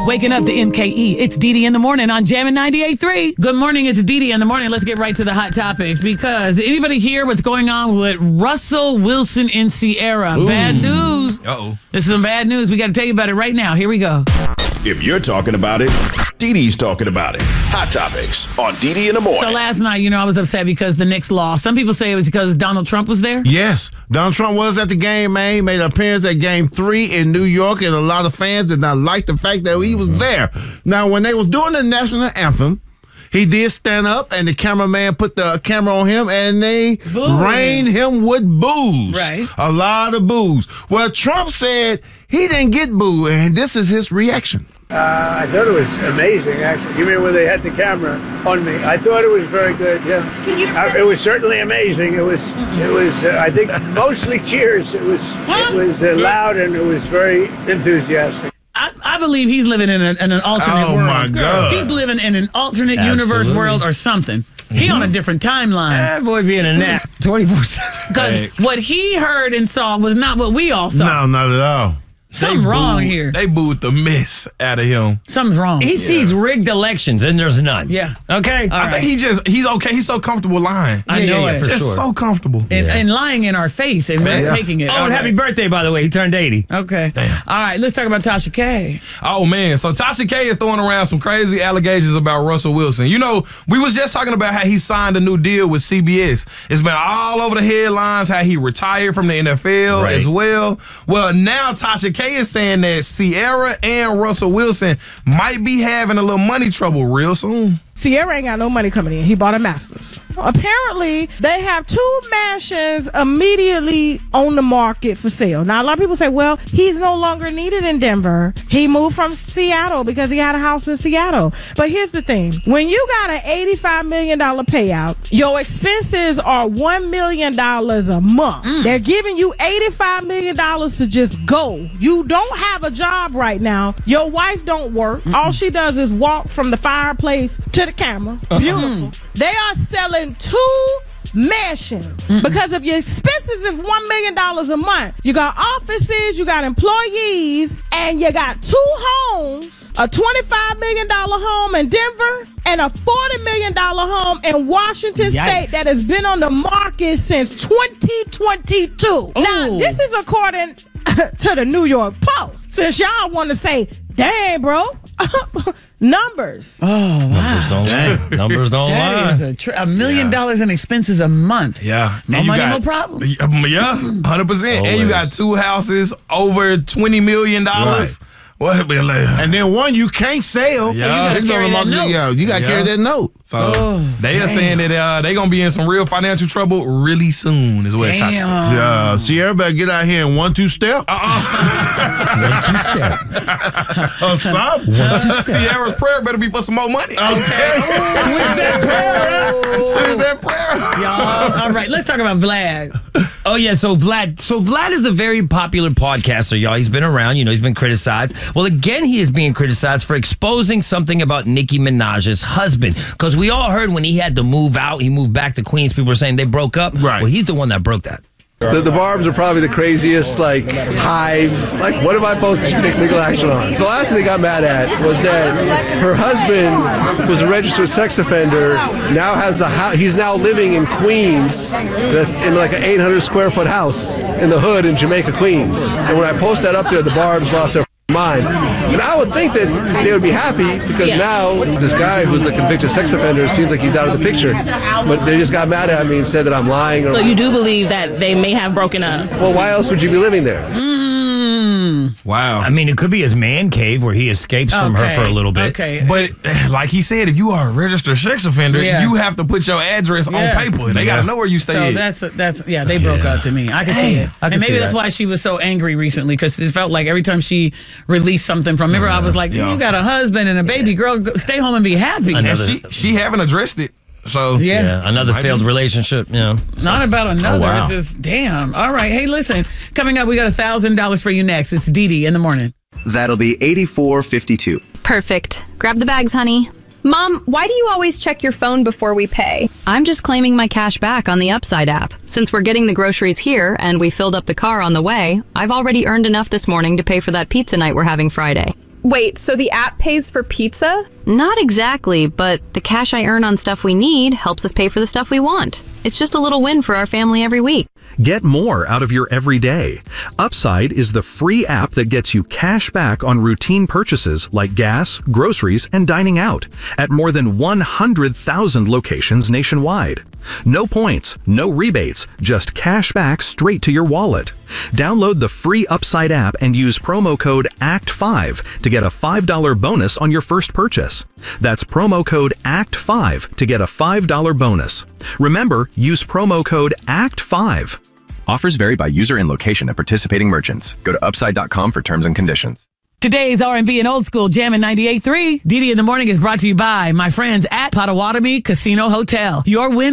Waking up to MKE. It's Dee Dee in the morning on Jammin' 98.3. Good morning. It's Dee Dee in the morning. Let's get right to the hot topics because anybody hear what's going on with Russell Wilson and Ciara? Bad news. Uh-oh. This is some bad news. We got to tell you about it right now. Here we go. If you're talking about it, Dee Dee's talking about it. Hot Topics on Dee Dee in the morning. So last night, I was upset because the Knicks lost. Some people say it was because Donald Trump was there. Yes, Donald Trump was at the game, man. He made an appearance at Game 3 in New York, and a lot of fans did not like the fact that he was there. Now, when they was doing the national anthem, he did stand up, and the cameraman put the camera on him, and they rained him with boos. Right. A lot of boos. Well, Trump said he didn't get booed, and this is his reaction. I thought it was amazing, actually. You mean when they had the camera on me? I thought it was very good, yeah. It was certainly amazing. It was. I think, mostly cheers. It was loud, and it was very enthusiastic. I believe he's living in an alternate world. Oh, my God. He's living in an alternate universe world or something. He on a different timeline. That boy being a nap 24/7. Because what he heard and saw was not what we all saw. No, not at all. Something wrong here. They booed the mess out of him. Something's wrong. He sees rigged elections, and there's none. Yeah. Okay? All I think he's okay. He's so comfortable lying. I know it. for Just sure. so comfortable. And lying in our face and taking it. Oh, and happy birthday, by the way. He turned 80. Okay. Damn. All right, let's talk about Tasha K. Oh, man. So Tasha K is throwing around some crazy allegations about Russell Wilson. We was just talking about how he signed a new deal with CBS. It's been all over the headlines how he retired from the NFL as well. Well, now Tasha K is saying that Ciara and Russell Wilson might be having a little money trouble real soon. Ciara ain't got no money coming in. He bought a Masters. Apparently, they have 2 mansions immediately on the market for sale. Now, a lot of people say, well, he's no longer needed in Denver. He moved from Seattle because he had a house in Seattle. But here's the thing. When you got an $85 million payout, your expenses are $1 million a month. They're giving you $85 million to just go. You don't have a job right now. Your wife don't work. All she does is walk from the fireplace to the camera. Beautiful. They are selling 2 mansions because of your expenses of $1 million a month. You got offices, you got employees, and you got 2 homes, a $25 million home in Denver and a $40 million home in Washington State that has been on the market since 2022. Now, this is according to the New York Post. Since y'all want to say, dang, bro. Numbers. Oh, wow. Numbers don't lie. That is $1 million in expenses a month. Yeah. No money, no problem. Yeah, 100%. And you got 2 houses over $20 million. Right. What? And then one you can't sell. Yeah. It's gonna mark you got to carry that note. So they are saying that they're going to be in some real financial trouble really soon is what Tasha said. Ciara better get out here in 1-2 step. 1-2 step. Or something. 1-2 step. Ciara's prayer better be for some more money. Okay. Switch that prayer. Switch that prayer. Y'all. All right, let's talk about Vlad. Oh, yeah, so Vlad is a very popular podcaster, y'all. He's been around, he's been criticized. Well, again, he is being criticized for exposing something about Nicki Minaj's husband. Because we all heard when he had to move out, he moved back to Queens, people were saying they broke up. Right. Well, he's the one that broke that. The Barbs are probably the craziest, hive. What am I supposed to take legal action on? The last thing they got mad at was that her husband was a registered sex offender, now has a house. He's now living in Queens in an 800 square foot house in the hood in Jamaica, Queens. And when I post that up there, the Barbs lost their mind. And I would think that they would be happy because now this guy who's a convicted sex offender seems like he's out of the picture. But they just got mad at me and said that I'm lying. So you do believe that they may have broken up? Well, why else would you be living there? Wow. I mean, it could be his man cave where he escapes from her for a little bit. Okay. But like he said, if you are a registered sex offender, you have to put your address on paper. They got to know where you stay. So they broke up to me. I can see it. And maybe that's why she was so angry recently because it felt like every time she released something from remember I was like, you got a husband and a baby girl, stay home and be happy. And she haven't addressed it. So another failed relationship. Not about another. Oh, wow. It's just damn. All right. Hey, listen. Coming up, we got $1,000 for you next. It's Dee Dee in the morning. That'll be $84.52. Perfect. Grab the bags, honey. Mom, why do you always check your phone before we pay? I'm just claiming my cash back on the Upside app. Since we're getting the groceries here and we filled up the car on the way, I've already earned enough this morning to pay for that pizza night we're having Friday. Wait, so the app pays for pizza? Not exactly, but the cash I earn on stuff we need helps us pay for the stuff we want. It's just a little win for our family every week. Get more out of your everyday. Upside is the free app that gets you cash back on routine purchases like gas, groceries, and dining out at more than 100,000 locations nationwide. No points, no rebates, just cash back straight to your wallet. Download the free Upside app and use promo code ACT5 to get a $5 bonus on your first purchase. That's promo code ACT5 to get a $5 bonus. Remember, use promo code ACT5. Offers vary by user and location at participating merchants. Go to upside.com for terms and conditions. Today's R&B and Old School Jammin' 98.3. Didi in the Morning is brought to you by my friends at Potawatomi Casino Hotel. Your win